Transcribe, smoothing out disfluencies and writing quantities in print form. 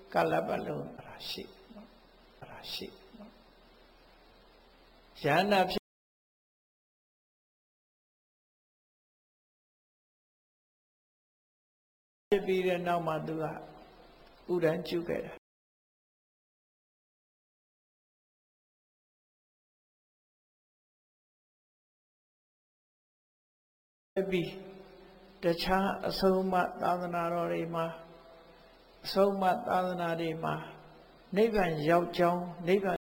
ကာလပတ်လုံးအရာရှိယန္တာဖြစ်ပြီးတဲ့နောက်မှာသူကဥဒန်းကျုခဲ့တာပြီးတခြားအဆုံးအမသာသနာတော်တွေမှာအဆုံးအမသာသနာတွေမှာနိဗ္ဗာန်ရောက်ကြောင်းနိဗ္ဗာန်